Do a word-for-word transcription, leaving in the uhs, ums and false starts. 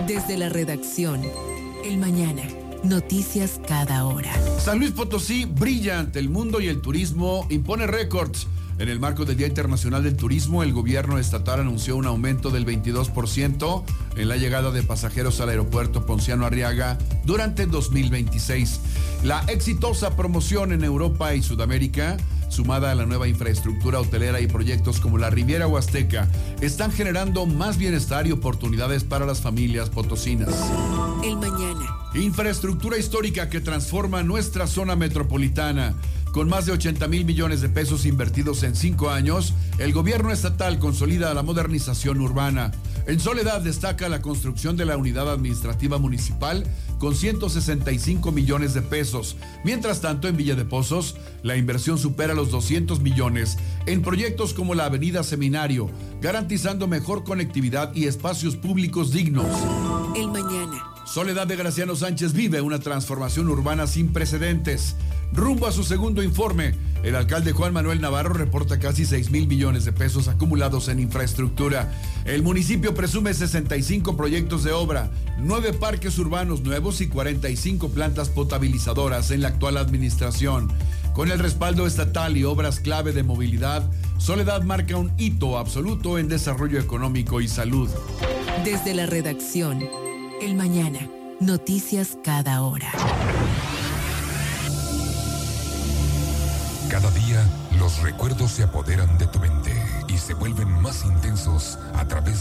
Desde la redacción, El Mañana. Noticias cada hora. San Luis Potosí brilla ante el mundo y el turismo impone récords. En el marco del Día Internacional del Turismo, el gobierno estatal anunció un aumento del veintidós por ciento en la llegada de pasajeros al aeropuerto Ponciano Arriaga durante dos mil veintiséis. La exitosa promoción en Europa y Sudamérica, sumada a la nueva infraestructura hotelera y proyectos como la Riviera Huasteca, están generando más bienestar y oportunidades para las familias potosinas. El Mañana. Infraestructura histórica que transforma nuestra zona metropolitana. Con más de ochenta mil millones de pesos invertidos en cinco años, el gobierno estatal consolida la modernización urbana. En Soledad destaca la construcción de la unidad administrativa municipal con ciento sesenta y cinco millones de pesos. Mientras tanto, en Villa de Pozos, la inversión supera los doscientos millones en proyectos como la Avenida Seminario, garantizando mejor conectividad y espacios públicos dignos. El Mañana. Soledad de Graciano Sánchez vive una transformación urbana sin precedentes. Rumbo a su segundo informe, el alcalde Juan Manuel Navarro reporta casi seis mil millones de pesos acumulados en infraestructura. El municipio presume sesenta y cinco proyectos de obra, nueve parques urbanos nuevos y cuarenta y cinco plantas potabilizadoras en la actual administración. Con el respaldo estatal y obras clave de movilidad, Soledad marca un hito absoluto en desarrollo económico y salud. Desde la redacción, El Mañana. Noticias cada hora. Cada día los recuerdos se apoderan de tu mente y se vuelven más intensos a través